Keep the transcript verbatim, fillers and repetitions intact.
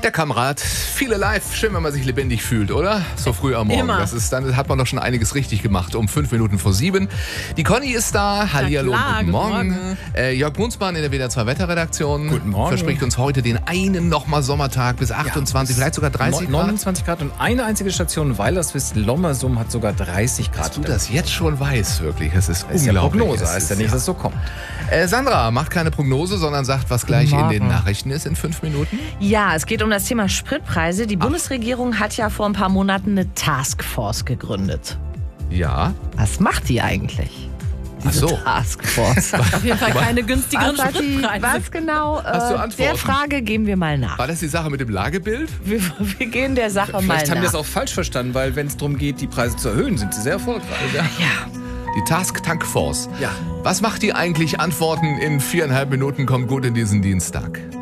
Der Kamerad, viele live, schön, wenn man sich lebendig fühlt, oder? So früh am Morgen. Immer. Das ist, dann hat man doch schon einiges richtig gemacht. Um fünf Minuten vor sieben. Die Conny ist da. Hallihallo, klar, guten guten Morgen. Morgen. Äh, Jörg Brunsmann in der W D R zwei Wetterredaktion. Guten Morgen. Verspricht uns heute den einen nochmal Sommertag bis achtundzwanzig, vielleicht sogar dreißig Grad. neunundzwanzig Grad und eine einzige Station, Weilerswist Lommersum hat sogar dreißig Grad. Dass du das jetzt schon weißt, wirklich. Es ist, ist ja unglaublich. Prognose, Es heißt ja ist- nicht, dass es so kommt. Äh, Sandra macht keine Prognose, sondern sagt, was gleich Guten in den Morgen. Nachrichten ist in fünf Minuten. Ja, es geht um das Thema Spritpreise. Die Bundesregierung hat ja vor ein paar Monaten eine Taskforce gegründet. Ja. Was macht die eigentlich? Ach so. Taskforce. Auf jeden Fall keine günstigeren Was, hat die, Spritpreise. was genau? Hast du Äh, Antworten? der Frage gehen wir mal nach. War das die Sache mit dem Lagebild? Wir, wir gehen der Sache mal Vielleicht haben nach. die das auch falsch verstanden, weil wenn es darum geht, die Preise zu erhöhen, sind sie sehr erfolgreich. ja. Die Task Tank Force. Ja. Was macht die eigentlich? Antworten in viereinhalb Minuten. Kommt gut in diesen Dienstag.